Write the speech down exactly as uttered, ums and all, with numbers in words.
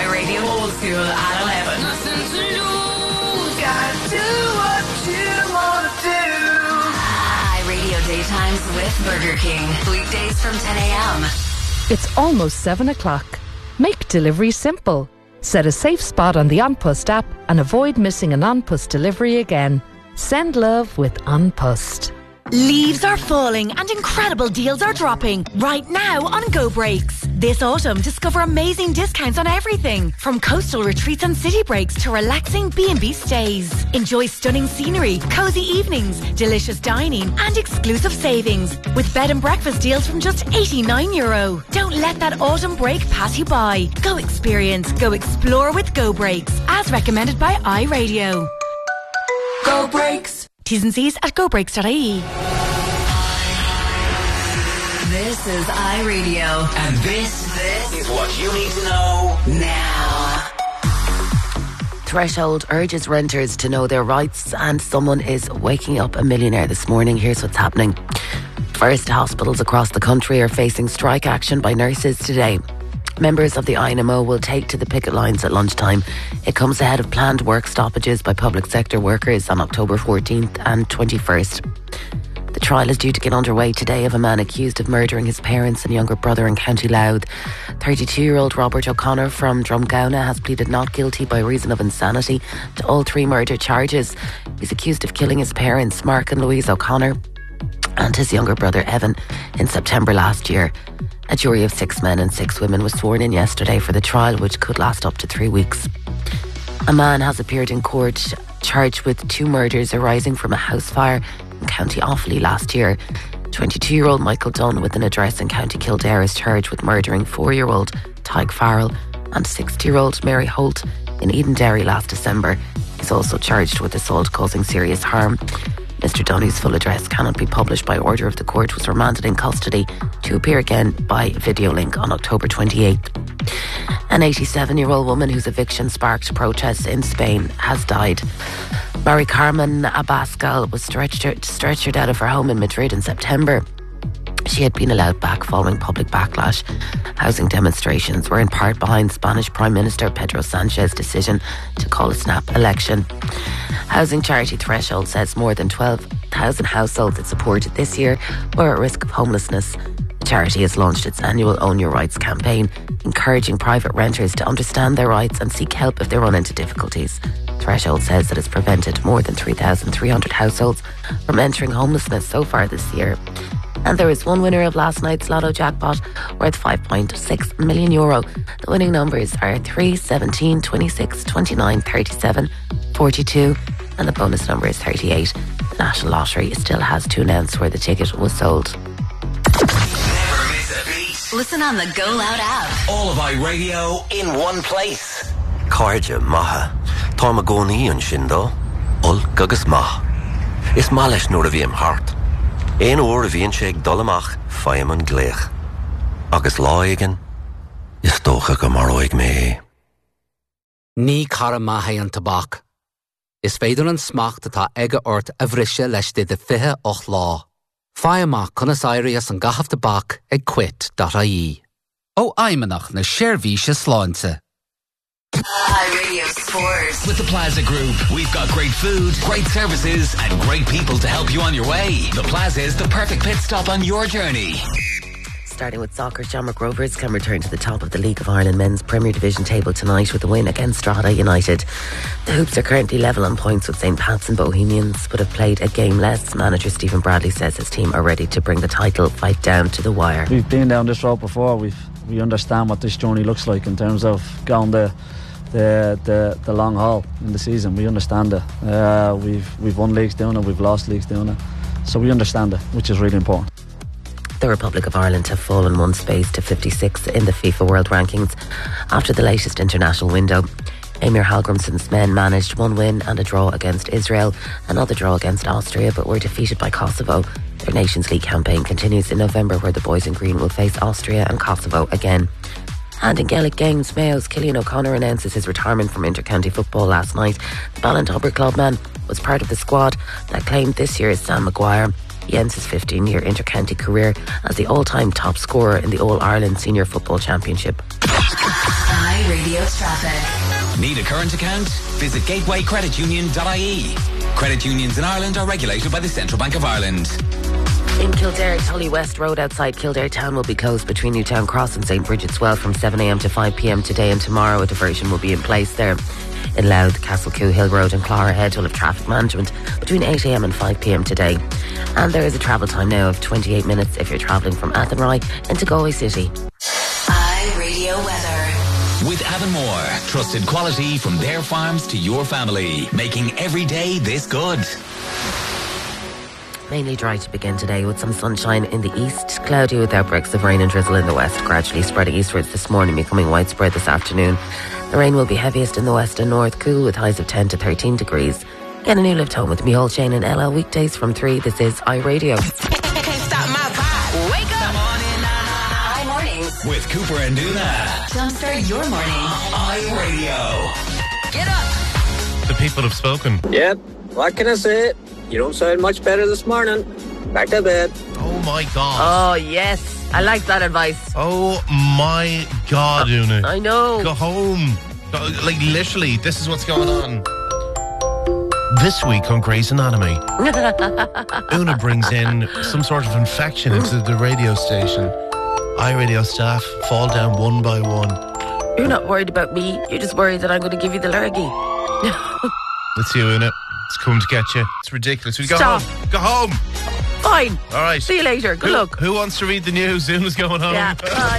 iRadio Old School at eleven. Nothing to lose. Gotta do what you wanna do. iRadio Daytimes with Burger King. Weekdays from ten a.m. It's almost seven o'clock. Make delivery simple. Set a safe spot on the An Post app and avoid missing an An Post delivery again. Send love with An Post. Leaves are falling and incredible deals are dropping right now on Go Breaks. This autumn, discover amazing discounts on everything from coastal retreats and city breaks to relaxing B and B stays. Enjoy stunning scenery, cosy evenings, delicious dining and exclusive savings with bed and breakfast deals from just eighty-nine euro. Don't let that autumn break pass you by. Go experience, go explore with Go Breaks, as recommended by iRadio. Go Breaks. T's and C's at go breaks dot I E. This is iRadio. And this, this is what you need to know now. Threshold urges renters to know their rights, and someone is waking up a millionaire this morning. Here's what's happening. First, hospitals across the country are facing strike action by nurses today. Members of the I N M O will take to the picket lines at lunchtime. It comes ahead of planned work stoppages by public sector workers on October fourteenth and twenty-first. The trial is due to get underway today of a man accused of murdering his parents and younger brother in County Louth. thirty-two-year-old Robert O'Connor from Drumgowna has pleaded not guilty by reason of insanity to all three murder charges. He's accused of killing his parents, Mark and Louise O'Connor, and his younger brother Evan in September last year. A jury of six men and six women was sworn in yesterday for the trial, which could last up to three weeks. A man has appeared in court charged with two murders arising from a house fire in County Offaly last year. twenty-two-year-old Michael Dunn with an address in County Kildare is charged with murdering four-year-old Tyke Farrell and sixty-year-old Mary Holt in Edenderry last December. He's also charged with assault causing serious harm. Mister Dunn, whose full address cannot be published by order of the court, was remanded in custody to appear again by video link on October twenty-eighth. An eighty-seven-year-old woman whose eviction sparked protests in Spain has died. Mari Carmen Abascal was stretchered, stretchered out of her home in Madrid in September. She had been allowed back following public backlash. Housing demonstrations were in part behind Spanish Prime Minister Pedro Sanchez's decision to call a snap election. Housing charity Threshold says more than twelve thousand households it supported this year were at risk of homelessness. The charity has launched its annual Own Your Rights campaign, encouraging private renters to understand their rights and seek help if they run into difficulties. Threshold says that it's prevented more than three thousand three hundred households from entering homelessness so far this year. And there is one winner of last night's Lotto jackpot worth five point six million euro. The winning numbers are three, seventeen, twenty-six, twenty-nine, thirty-seven, forty-two, and the bonus number is thirty-eight. The National Lottery still has to announce where the ticket was sold. Never miss a beat. Listen on the Go Loud app. All of iRadio in one place. Carja maha. Táim agónaí an sin dó. Ol gagus maha. Is má leis nuair a bhí am hart. Éon uair a bhíonn sé ag dul amach faim an gléach. Agus lá aigean, is dócha go mar óig mé. Ní cara maithe an tabhac. Is féidir an smacht atá aige ort a bhrisise leis de de fiche och lá. Fáimach conas éireas an gahaf tabhac ag quit dot I E. Ó aimenach na seirbhíse sláinte. iRadio Sports. With the Plaza Group, we've got great food, great services, and great people to help you on your way. The Plaza is the perfect pit stop on your journey. Starting with soccer, Shamrock Rovers can return to the top of the League of Ireland men's Premier Division table tonight with a win against Strada United. The Hoops are currently level on points with Saint Pat's and Bohemians, but have played a game less. Manager Stephen Bradley says his team are ready to bring the title fight down to the wire. We've been down this road before. We've, we understand what this journey looks like in terms of going the The, the the long haul in the season. We understand it. Uh, we've we've won leagues doing it, we've lost leagues doing it, so we understand it, which is really important. The Republic of Ireland have fallen one space to fifty-six in the FIFA World Rankings after the latest international window. Emir Hallgrimsson's men managed one win and a draw against Israel, another draw against Austria, but were defeated by Kosovo. Their Nations League campaign continues in November, where the boys in green will face Austria and Kosovo again. And in Gaelic games, Mayo's Cillian O'Connor announces his retirement from inter-county football last night. The Ballintubber clubman was part of the squad that claimed this year's Sam Maguire. He ends his fifteen-year inter-county career as the all-time top scorer in the All-Ireland Senior Football Championship. iRadio traffic. Need a current account? Visit gateway credit union dot I E. Credit unions in Ireland are regulated by the Central Bank of Ireland. In Kildare, Tully West Road outside Kildare Town will be closed between Newtown Cross and St Bridget's Well from seven a m to five p m today and tomorrow. A diversion will be in place there. In Louth, Castlecoo Hill Road and Clara Head will have traffic management between eight a m and five p m today. And there is a travel time now of twenty-eight minutes if you're travelling from Athenry into Galway City. iRadio weather. With Avonmore, trusted quality from their farms to your family, making every day this good. Mainly dry to begin today with some sunshine in the east, cloudy with outbreaks of rain and drizzle in the west, gradually spreading eastwards this morning, becoming widespread this afternoon. The rain will be heaviest in the west and north, cool with highs of ten to thirteen degrees. Get a new lift home with Micheál Shane and L L weekdays from three. This is iRadio. Can't stop my vibe. Wake up. iMornings. With Cooper and Duna. Jumpstart your morning. iRadio. Get up. The people have spoken. Yep. What can I say? You don't sound much better this morning. Back to bed. Oh my God. Oh, yes. I like that advice. Oh my God, Una. I know. Go home. Go- Like, literally, this is what's going on. This week on Grey's Anatomy, Una brings in some sort of infection into the radio station. iRadio staff fall down one by one. You're not worried about me. You're just worried that I'm going to give you the lurgy. It's you, Una. It's coming to get you. It's ridiculous. We go Stop. home. Go home. Fine. All right. See you later. Good who, luck. Who wants to read the news? Una's going home. Yeah. Bye.